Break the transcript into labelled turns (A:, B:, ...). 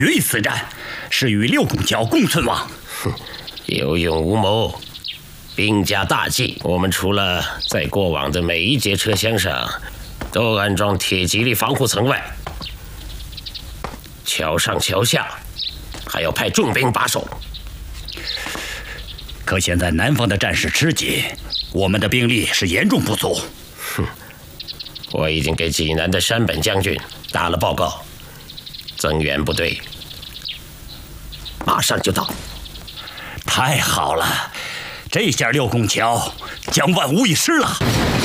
A: 于此战是与六拱桥共存亡。
B: 有勇无谋，兵家大忌。我们除了在过往的每一节车厢上都安装铁蒺藜防护层外，桥上桥下还要派重兵把守。
A: 可现在南方的战事吃紧，我们的兵力是严重不足。
B: 我已经给济南的山本将军打了报告，增援部队马上就到。
A: 太好了，这下六拱桥将万无一失了。